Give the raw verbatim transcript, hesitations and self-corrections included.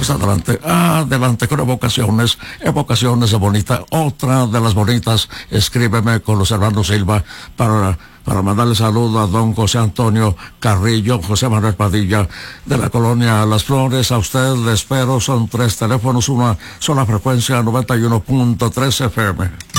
Pues adelante, adelante con evocaciones, evocaciones de bonita. Otra de las bonitas, escríbeme con los hermanos Silva para, para mandarle saludo a don José Antonio Carrillo, José Manuel Padilla, de la colonia Las Flores. A usted le espero, son tres teléfonos, una sola frecuencia, noventa y uno punto tres F M.